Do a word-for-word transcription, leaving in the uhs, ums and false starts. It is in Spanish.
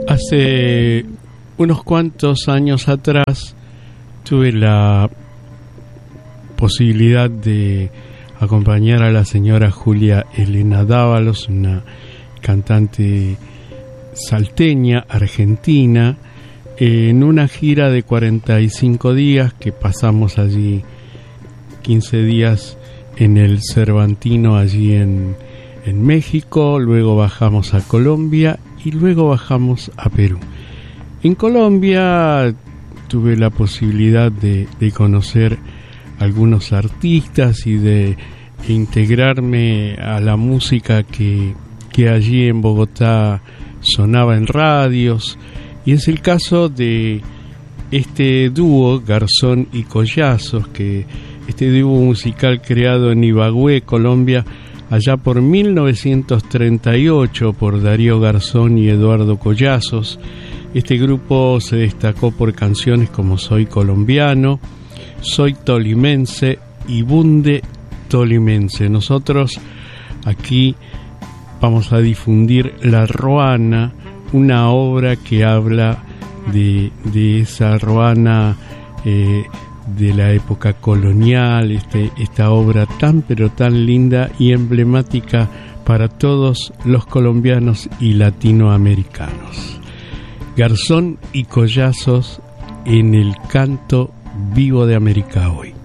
Hace unos cuantos años atrás tuve la posibilidad de acompañar a la señora Julia Elena Dávalos, una cantante salteña, argentina, en una gira de cuarenta y cinco días que pasamos allí quince días en el Cervantino, allí en, en México, luego bajamos a Colombia y luego bajamos a Perú. En Colombia tuve la posibilidad de, de conocer algunos artistas y de integrarme a la música que, que allí en Bogotá sonaba en radios, y es el caso de este dúo Garzón y Collazos, que este dúo musical creado en Ibagué, Colombia, allá por mil novecientos treinta y ocho por Darío Garzón y Eduardo Collazos. Este grupo se destacó por canciones como Soy Colombiano, Soy Tolimense y Bunde Tolimense. Nosotros aquí vamos a difundir La Roana, una obra que habla de, de esa Roana eh, de la época colonial, este, esta obra tan pero tan linda y emblemática para todos los colombianos y latinoamericanos. Garzón y Collazos en el canto vivo de América hoy.